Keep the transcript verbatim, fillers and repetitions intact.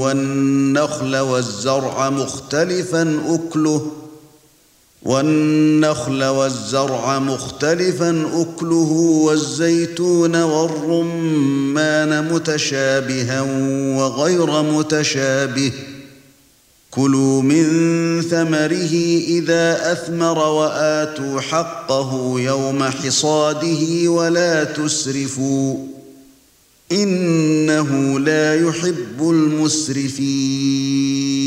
والنخل والزرع مختلفا أكله والنخل والزرع مختلفا أكله والزيتون والرمان متشابها وغير متشابه كلوا من ثمره إذا أثمر وآتوا حقه يوم حصاده ولا تسرفوا إنه لا يحب المسرفين